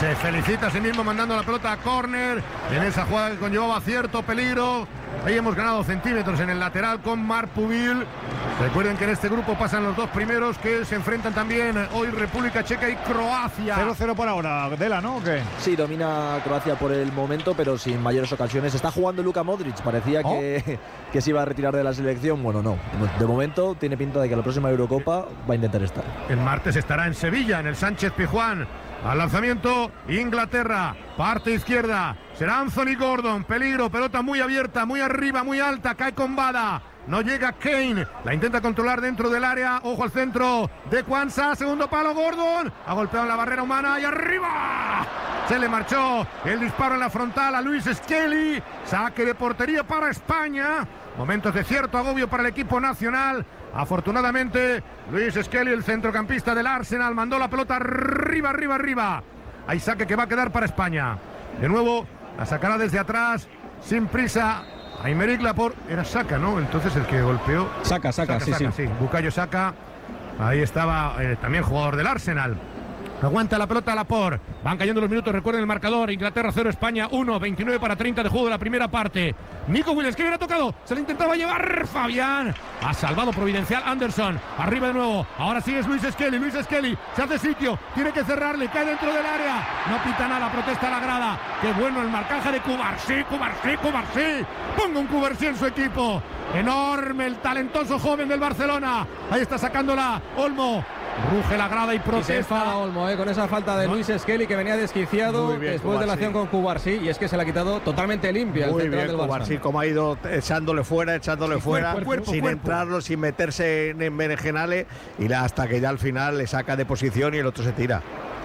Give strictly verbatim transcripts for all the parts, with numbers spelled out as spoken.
Se felicita a sí mismo mandando la pelota a córner en esa jugada que conllevaba cierto peligro. Ahí hemos ganado centímetros en el lateral con Marc Pubil. Recuerden que en este grupo pasan los dos primeros que se enfrentan también hoy República Checa y Croacia. cero cero por ahora, Dela, ¿no? ¿O qué? Sí, domina Croacia por el momento, pero sin mayores ocasiones. Está jugando Luka Modric, parecía oh. que, que se iba a retirar de la selección. Bueno, no. De momento tiene pinta de que la próxima Eurocopa va a intentar estar. El martes estará en Sevilla, en el Sánchez Pizjuán. Al lanzamiento, Inglaterra, parte izquierda, será Anthony Gordon, peligro, pelota muy abierta, muy arriba, muy alta, cae con Bada, no llega Kane, la intenta controlar dentro del área, ojo al centro de Kwanza, segundo palo Gordon, ha golpeado en la barrera humana y arriba, se le marchó el disparo en la frontal a Luis Skelly, saque de portería para España, momentos de cierto agobio para el equipo nacional. Afortunadamente, Luis Skelly, el centrocampista del Arsenal, mandó la pelota arriba, arriba, arriba. Hay saque que va a quedar para España. De nuevo, la sacará desde atrás, sin prisa. Aymeric Laporte, era Saka, ¿no? Entonces el que golpeó. Saka, Saka, sí, Saka, sí. sí. Bukayo Saka. Ahí estaba eh, también jugador del Arsenal. Aguanta la pelota Laporte. Van cayendo los minutos, recuerden el marcador. Inglaterra cero, España uno. veintinueve para treinta de juego de la primera parte. Nico Williams, que hubiera tocado. Se le intentaba llevar Fabián. Ha salvado providencial Anderson. Arriba de nuevo. Ahora sí es Luis Skelly. Luis Skelly se hace sitio. Tiene que cerrarle. Cae dentro del área. No pita nada. Protesta la grada. Qué bueno el marcaje de Cubarsí. Cubarsí, Cubarsí. Ponga un Cubarsí en su equipo. Enorme el talentoso joven del Barcelona. Ahí está sacándola Olmo. Ruge la grada y protesta. Y se enfada Olmo, eh, con esa falta de ¿no? Luis Skelly, que venía desquiciado bien, después Cubarsí. De la acción con Cubarsí, y es que se la ha quitado totalmente limpia. Muy el bien, del Cubarsí, como ha ido echándole fuera, echándole sí, fuera, cuerpo, cuerpo, sin cuerpo. entrarlo, sin meterse en, en berenjenales, y la, hasta que ya al final le saca de posición y el otro se tira.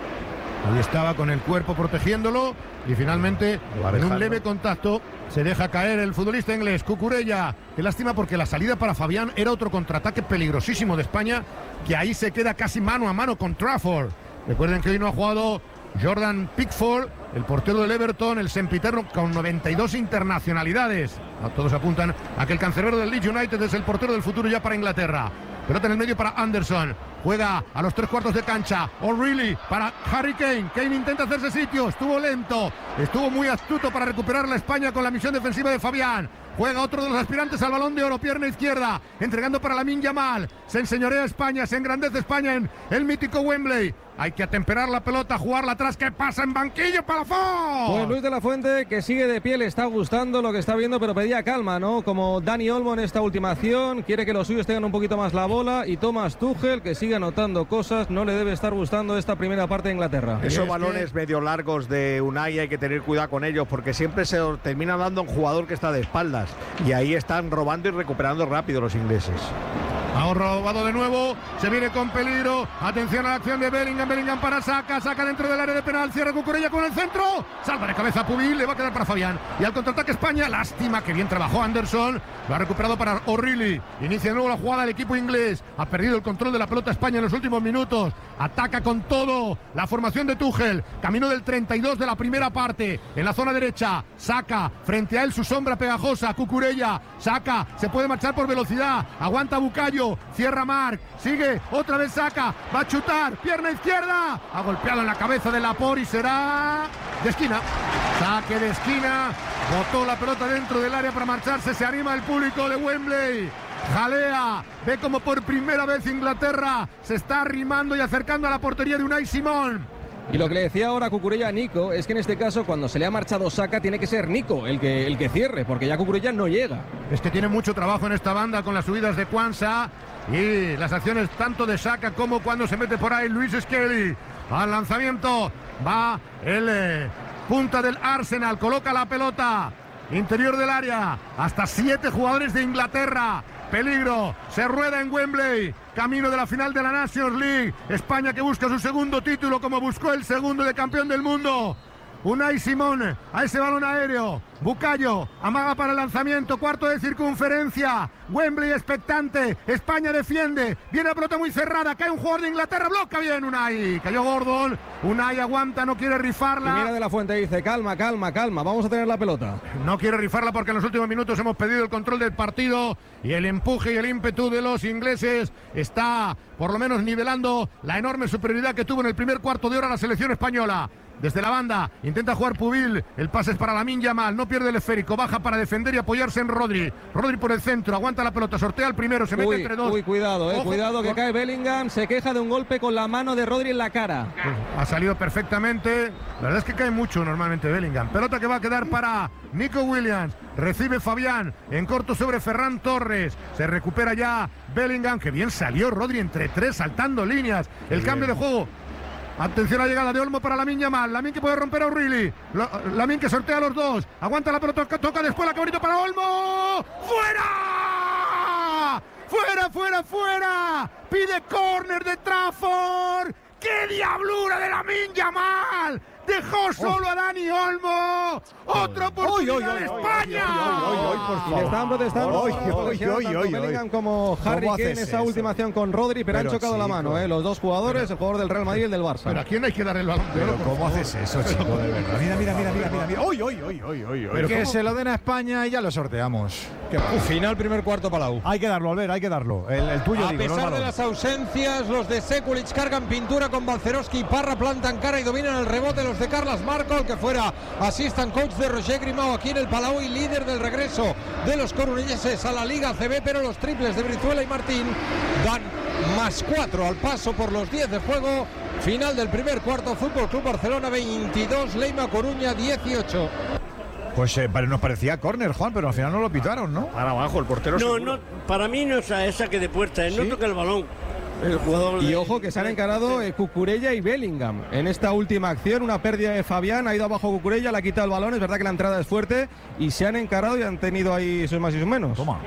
Ahí estaba con el cuerpo protegiéndolo y finalmente en un leve contacto se deja caer el futbolista inglés Cucurella. Qué lástima porque la salida para Fabián era otro contraataque peligrosísimo de España, que ahí se queda casi mano a mano con Trafford. Recuerden que hoy no ha jugado Jordan Pickford, el portero del Everton, el sempiterno con noventa y dos internacionalidades. Todos apuntan a que el cancerbero del Leeds United es el portero del futuro ya para Inglaterra. Pelota en el medio para Anderson. Juega a los tres cuartos de cancha. O'Reilly para Harry Kane. Kane intenta hacerse sitio. Estuvo lento. Estuvo muy astuto para recuperar la España con la misión defensiva de Fabián. Juega otro de los aspirantes al Balón de Oro, pierna izquierda, entregando para Lamine Yamal. Se enseñorea España, se engrandece España en el mítico Wembley. Hay que atemperar la pelota, jugarla atrás. ¿Qué pasa en banquillo, Palafón? Pues Luis de la Fuente, que sigue de pie, le está gustando lo que está viendo, pero pedía calma, ¿no? Como Dani Olmo en esta última acción, quiere que los suyos tengan un poquito más la bola. Y Thomas Tuchel, que sigue anotando cosas, no le debe estar gustando esta primera parte de Inglaterra. Esos balones que... medio largos de Unai hay que tener cuidado con ellos, porque siempre se termina dando un jugador que está de espaldas. Y ahí están robando y recuperando rápido los ingleses. Ha robado de nuevo, se viene con peligro. Atención a la acción de Bellingham. Bellingham para Saka, Saka dentro del área de penal. Cierra Cucurella con el centro. Salva de cabeza Pubil, le va a quedar para Fabián. Y al contraataque España, lástima que bien trabajó Anderson. Lo ha recuperado para O'Reilly. Inicia de nuevo la jugada del equipo inglés. Ha perdido el control de la pelota España en los últimos minutos. Ataca con todo la formación de Tuchel. Camino del treinta y dos de la primera parte. En la zona derecha, Saka. Frente a él su sombra pegajosa, Cucurella. Saka, se puede marchar por velocidad. Aguanta Bukayo. Cierra Marc, sigue, otra vez Saka, va a chutar, pierna izquierda, ha golpeado en la cabeza de Laporte y será de esquina, saque de esquina, botó la pelota dentro del área para marcharse, se anima el público de Wembley, jalea, ve como por primera vez Inglaterra se está arrimando y acercando a la portería de Unai Simón. Y lo que le decía ahora Cucurella a Nico es que en este caso cuando se le ha marchado Saka tiene que ser Nico el que, el que cierre, porque ya Cucurella no llega. Es que tiene mucho trabajo en esta banda con las subidas de Kwanza y las acciones tanto de Saka como cuando se mete por ahí Luis Skelly. Al lanzamiento va el eh, punta del Arsenal, coloca la pelota interior del área, hasta siete jugadores de Inglaterra. Peligro, se rueda en Wembley, camino de la final de la Nations League. España que busca su segundo título como buscó el segundo de campeón del mundo. Unai Simón a ese balón aéreo. Bukayo amaga para el lanzamiento, cuarto de circunferencia. Wembley expectante, España defiende, viene la pelota muy cerrada, cae un jugador de Inglaterra, bloca bien Unai, cayó Gordon, Unai aguanta, no quiere rifarla. Y mira de la Fuente, dice calma, calma, calma, vamos a tener la pelota. No quiere rifarla porque en los últimos minutos hemos pedido el control del partido y el empuje y el ímpetu de los ingleses está por lo menos nivelando la enorme superioridad que tuvo en el primer cuarto de hora la selección española. desde la banda, intenta jugar Pubil, el pase es para Lamine Yamal, no pierde el esférico, baja para defender y apoyarse en Rodri. Rodri por el centro, aguanta la pelota, sortea el primero, se mete Uy, entre dos. uy, cuidado, eh, Ojo, cuidado que por... cae Bellingham, se queja de un golpe con la mano de Rodri en la cara. Ha salido perfectamente, la verdad es que cae mucho normalmente Bellingham. Pelota que va a quedar para Nico Williams, recibe Fabián en corto sobre Ferran Torres, se recupera ya Bellingham, que bien salió Rodri entre tres, saltando líneas, el bien. Cambio de juego. Atención a la llegada de Olmo para Lamine Yamal. Lamine que puede romper a O'Reilly. Lamine que sortea a los dos. Aguanta la pelota, toca después la cabrito para Olmo. ¡Fuera! ¡Fuera, fuera, fuera! Pide córner de Trafford. ¡Qué diablura de Lamine Yamal! Dejó solo oh. a Dani Olmo. Otra oportunidad de España. Le estaban protestando tanto Bellingham como Harry Kane en esa última acción con Rodri, pero, pero han chocado chico. la mano, ¿eh? Los dos jugadores, pero, el jugador del Real Madrid y el del Barça. Pero ¿a quién hay que dar el balón? Pero ¿cómo haces eso, chico? De verdad. Mira, mira, mira, mira, mira, mira. ¡Uy, uy, uy, uy, uy! uy. Que ¿cómo? Se lo den a España y ya lo sorteamos. Que, uh, final primer cuarto para la U. Hay que darlo, Albert, hay que darlo. El, el tuyo, A digo, pesar no de las ausencias, los de Sekulic cargan pintura con Balcerowski y Parra, plantan cara y dominan el rebote los de Carles Marco, que fuera assistant coach de Roger Grimao aquí en el Palau y líder del regreso de los coruñeses a la Liga C B, pero los triples de Brizuela y Martín dan más cuatro al paso por los diez de juego. Final del primer cuarto, Fútbol Club Barcelona veintidós, Leima Coruña dieciocho. Pues eh, nos parecía córner, Juan, pero al final no lo pitaron, ¿no? Para abajo, el portero. No, seguro. no, para mí no es a esa que de puerta, ¿sí? No toca el balón. El jugador y de... ojo que se han encarado eh, Cucurella y Bellingham en esta última acción, una pérdida de Fabián, ha ido abajo Cucurella, le ha quitado el balón, es verdad que la entrada es fuerte y se han encarado y han tenido ahí sus más y sus menos. Toma.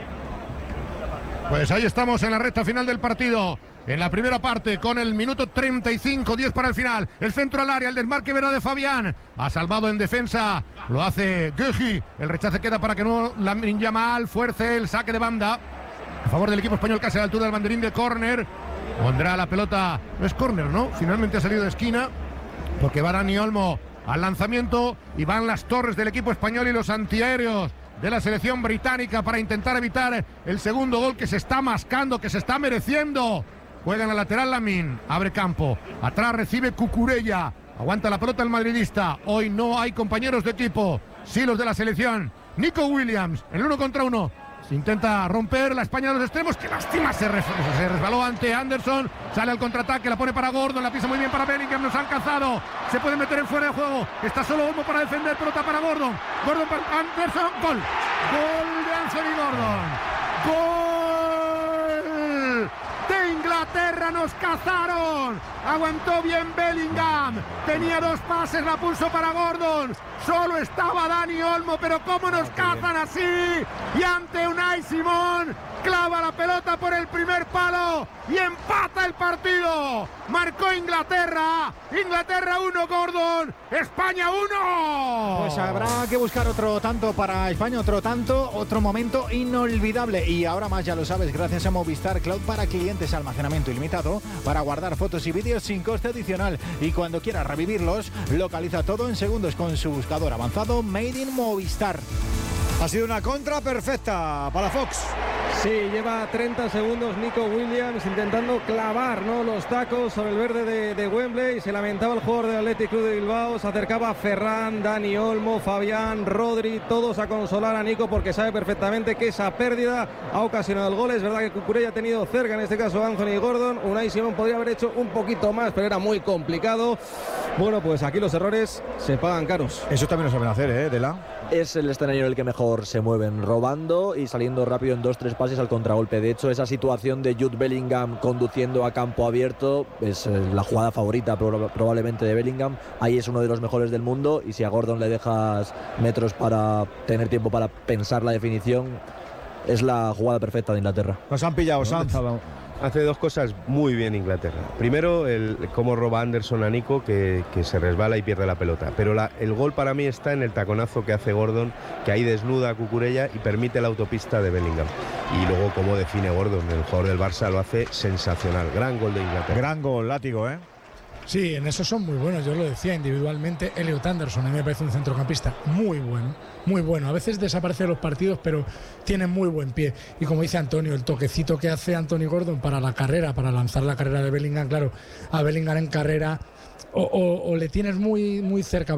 Pues ahí estamos en la recta final del partido. En la primera parte, con el minuto treinta y cinco, diez para el final. El centro al área, el desmarque verá de Fabián. Ha salvado en defensa, lo hace Guehi. El rechace queda para que no Lamine Yamal fuerce el saque de banda a favor del equipo español, casi a la altura del banderín de córner. Pondrá la pelota, no es córner, ¿no? Finalmente ha salido de esquina, porque va Dani Olmo al lanzamiento y van las torres del equipo español y los antiaéreos de la selección británica para intentar evitar el segundo gol que se está mascando, que se está mereciendo. Juega en la lateral Lamine, abre campo, atrás recibe Cucurella, aguanta la pelota el madridista. Hoy no hay compañeros de equipo, sí los de la selección. Nico Williams, en el uno contra uno. Se intenta romper la España de los extremos. ¡Qué lástima! Se, res se resbaló ante Anderson. Sale al contraataque, la pone para Gordon. La pisa muy bien para Bellingham. Nos han cazado. Se puede meter en fuera de juego. Está solo Olmo para defender. Pelota para Gordon. Gordon para Anderson. Gol. Gol de Anthony Gordon. Gol de Inglaterra. Nos cazaron. Aguantó bien Bellingham. Tenía dos pases. La pulsó para Gordon. Solo estaba Dani Olmo, pero cómo nos cazan así. Y ante Unai Simón clava la pelota por el primer palo y empata el partido. Marcó Inglaterra. Inglaterra uno, Gordon. España uno. Pues habrá que buscar otro tanto para España, otro tanto, otro momento inolvidable. Y ahora más, ya lo sabes, gracias a Movistar Cloud para clientes, almacenamiento ilimitado para guardar fotos y vídeos sin coste adicional. Y cuando quieras revivirlos, localiza todo en segundos con su buscador avanzado Made in Movistar. Ha sido una contra perfecta para Fox. Sí, lleva treinta segundos Nico Williams intentando clavar, ¿no?, los tacos sobre el verde de, de Wembley. Se lamentaba el jugador del Athletic Club de Bilbao. Se acercaba Ferran, Dani Olmo, Fabián, Rodri, todos a consolar a Nico porque sabe perfectamente que esa pérdida ha ocasionado el gol. Es verdad que Cucurella ha tenido cerca, en este caso Anthony Gordon. Unai Simón podría haber hecho un poquito más, pero era muy complicado. Bueno, pues aquí los errores se pagan caros. Eso también lo saben hacer, ¿eh, Dela? Es el escenario en el que mejor se mueven, robando y saliendo rápido en dos tres pases al contragolpe. De hecho, esa situación de Jude Bellingham conduciendo a campo abierto es la jugada favorita probablemente de Bellingham. Ahí es uno de los mejores del mundo y si a Gordon le dejas metros para tener tiempo para pensar la definición, es la jugada perfecta de Inglaterra. Nos han pillado, Sanz. Hace dos cosas muy bien Inglaterra. Primero, el cómo roba Anderson a Nico, que, que se resbala y pierde la pelota. Pero la, el gol para mí está en el taconazo que hace Gordon, que ahí desnuda a Cucurella y permite la autopista de Bellingham. Y luego cómo define Gordon, el jugador del Barça lo hace sensacional. Gran gol de Inglaterra. Gran gol, látigo, ¿eh? Sí, en eso son muy buenos, yo lo decía individualmente. Elliot Anderson a mí me parece un centrocampista muy bueno, muy bueno. A veces desaparece de los partidos, pero tiene muy buen pie. Y como dice Antonio, el toquecito que hace Anthony Gordon para la carrera, para lanzar la carrera de Bellingham, claro, a Bellingham en carrera o, o, o le tienes muy, muy cerca